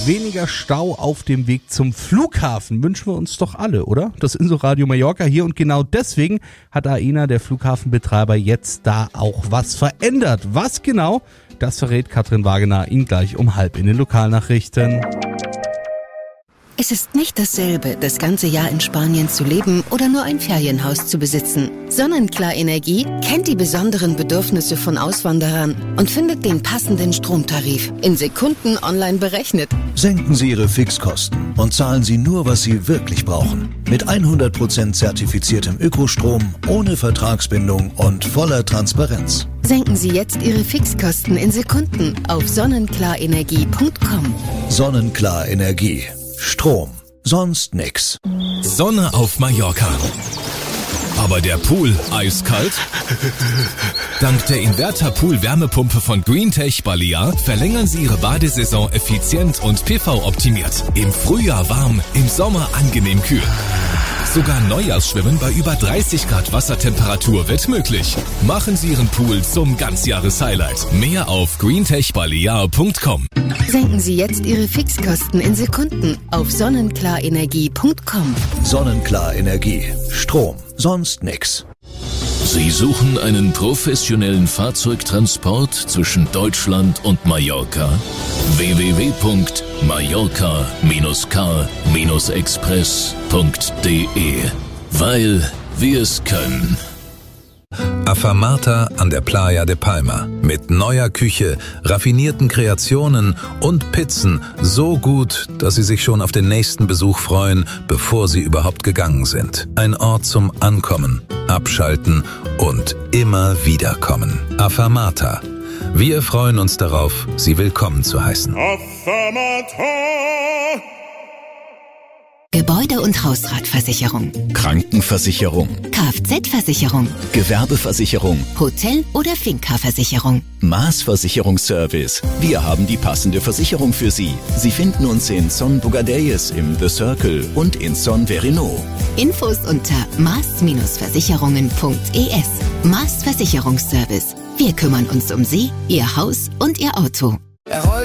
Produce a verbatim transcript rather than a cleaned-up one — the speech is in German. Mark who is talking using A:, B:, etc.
A: Weniger Stau auf dem Weg zum Flughafen wünschen wir uns doch alle, oder? Das Inforadio Mallorca hier und genau deswegen hat Aena, der Flughafenbetreiber, jetzt da auch was verändert. Was genau? Das verrät Katrin Wagener Ihnen gleich um halb in den Lokalnachrichten.
B: Es ist nicht dasselbe, das ganze Jahr in Spanien zu leben oder nur ein Ferienhaus zu besitzen. Sonnenklar Energie kennt die besonderen Bedürfnisse von Auswanderern und findet den passenden Stromtarif in Sekunden online berechnet.
C: Senken Sie Ihre Fixkosten und zahlen Sie nur, was Sie wirklich brauchen. Mit hundert Prozent zertifiziertem Ökostrom, ohne Vertragsbindung und voller Transparenz.
B: Senken Sie jetzt Ihre Fixkosten in Sekunden auf sonnenklar-energie punkt com.
C: Sonnenklar Energie. Strom. Sonst nix.
D: Sonne auf Mallorca. Aber der Pool eiskalt? Dank der Inverter-Pool-Wärmepumpe von Greentech Balear verlängern Sie Ihre Badesaison effizient und P V-optimiert. Im Frühjahr warm, im Sommer angenehm kühl. Sogar Neujahrsschwimmen bei über dreißig Grad Wassertemperatur wird möglich. Machen Sie Ihren Pool zum Ganzjahres-Highlight. Mehr auf greentech balear punkt com.
B: Senken Sie jetzt Ihre Fixkosten in Sekunden auf sonnenklar-energie punkt com.
C: Sonnenklar Energie. Strom. Sonst nix.
E: Sie suchen einen professionellen Fahrzeugtransport zwischen Deutschland und Mallorca? w w w punkt mallorca Bindestrich k express punkt d e. Weil wir es können.
F: Afamata an der Playa de Palma. Mit neuer Küche, raffinierten Kreationen und Pizzen so gut, dass Sie sich schon auf den nächsten Besuch freuen, bevor Sie überhaupt gegangen sind. Ein Ort zum Ankommen, Abschalten und immer wieder kommen. Afamata. Wir freuen uns darauf, Sie willkommen zu heißen.
G: Afamata.
B: Gebäude- und Hausratversicherung,
H: Krankenversicherung,
B: Kfz-Versicherung,
H: Gewerbeversicherung,
B: Hotel- oder Finca-Versicherung.
H: Maßversicherungsservice. Wir haben die passende Versicherung für Sie. Sie finden uns in Son Bogadelles im The Circle und in Son Verino.
B: Infos unter maß versicherungen punkt e s. Maß Versicherungsservice. Wir kümmern uns um Sie, Ihr Haus und Ihr Auto.